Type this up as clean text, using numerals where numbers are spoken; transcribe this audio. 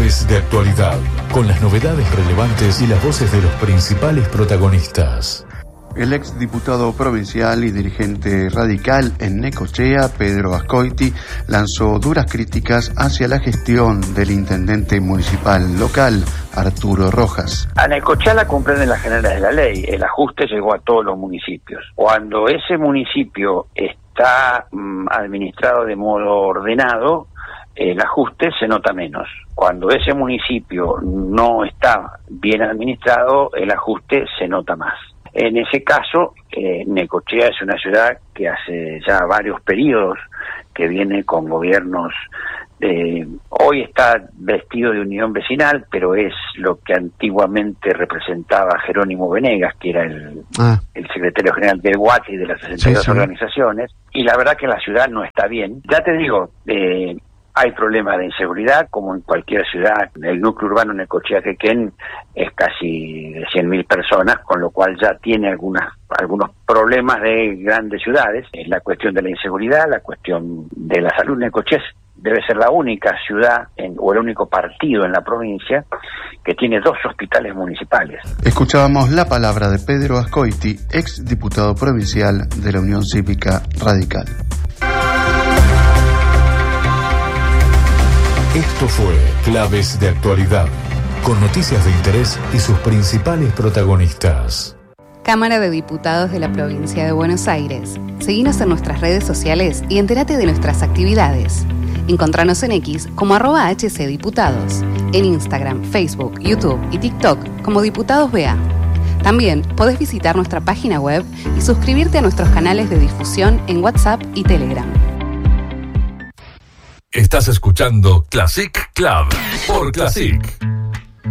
Claves de actualidad, con las novedades relevantes y las voces de los principales protagonistas. El exdiputado provincial y dirigente radical en Necochea, Pedro Ascoiti, lanzó duras críticas hacia la gestión del intendente municipal local, Arturo Rojas. A Necochea la comprenden las generales de la ley. El ajuste llegó a todos los municipios. Cuando ese municipio está administrado de modo ordenado, el ajuste se nota menos. Cuando ese municipio no está bien administrado, el ajuste se nota más. En ese caso, Necochea es una ciudad que hace ya varios periodos que viene con gobiernos, hoy está vestido de unión vecinal, pero es lo que antiguamente representaba Jerónimo Venegas, que era el secretario general del UATI de las 62 organizaciones, y la verdad que la ciudad no está bien. Ya te digo, hay problemas de inseguridad, como en cualquier ciudad. El núcleo urbano Necochea-Quequén es casi de 100.000 personas, con lo cual ya tiene algunos problemas de grandes ciudades. La cuestión de la inseguridad, la cuestión de la salud. Necochea debe ser la única ciudad o el único partido en la provincia que tiene 2 hospitales municipales. Escuchábamos la palabra de Pedro Ascoiti, ex diputado provincial de la Unión Cívica Radical. Esto fue Claves de Actualidad, con noticias de interés y sus principales protagonistas. Cámara de Diputados de la Provincia de Buenos Aires. Seguinos en nuestras redes sociales y entérate de nuestras actividades. Encontranos en X como @HCDiputados, en Instagram, Facebook, YouTube y TikTok como Diputados BA. También podés visitar nuestra página web y suscribirte a nuestros canales de difusión en WhatsApp y Telegram. Estás escuchando Classic Club por Classic.